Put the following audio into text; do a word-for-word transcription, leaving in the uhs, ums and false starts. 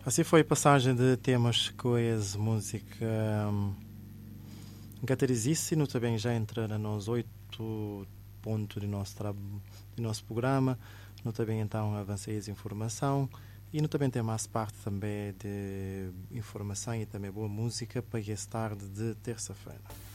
Assim foi a passagem de temas com a música um, Gatarizice, no também já entra nos oito pontos do nosso, do nosso programa, no também então avancei a informação e no também tem mais parte também de informação e também boa música para esta tarde de terça-feira.